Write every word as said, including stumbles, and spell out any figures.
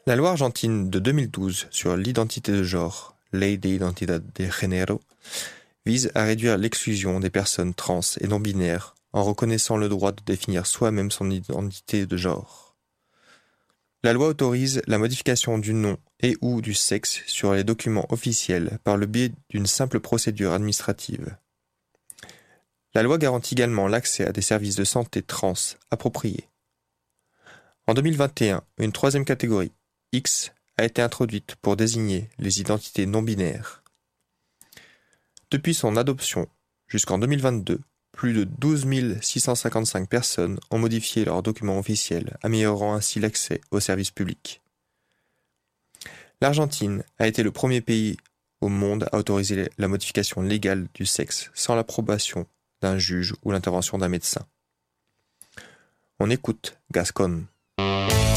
La loi argentine de deux mille douze sur l'identité de genre, Ley de Identidad de Género, vise à réduire l'exclusion des personnes trans et non-binaires en reconnaissant le droit de définir soi-même son identité de genre. La loi autorise la modification du nom et ou du sexe sur les documents officiels par le biais d'une simple procédure administrative. La loi garantit également l'accès à des services de santé trans appropriés. En deux mille vingt et un, une troisième catégorie, X, a été introduite pour désigner les identités non-binaires. Depuis son adoption jusqu'en deux mille vingt-deux, plus de douze mille six cent cinquante-cinq personnes ont modifié leurs documents officiels, améliorant ainsi l'accès aux services publics. L'Argentine a été le premier pays au monde à autoriser la modification légale du sexe sans l'approbation d'un juge ou l'intervention d'un médecin. On écoute Gascon.